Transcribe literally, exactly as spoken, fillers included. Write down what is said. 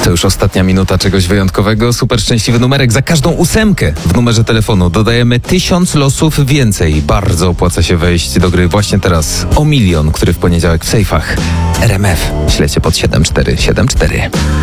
To już ostatnia minuta czegoś wyjątkowego. Super szczęśliwy numerek. Za każdą ósemkę w numerze telefonu dodajemy tysiąc losów więcej. Bardzo opłaca się wejść do gry właśnie teraz o milion, który w poniedziałek w sejfach R M F. Ślecie pod siedem cztery siedem cztery.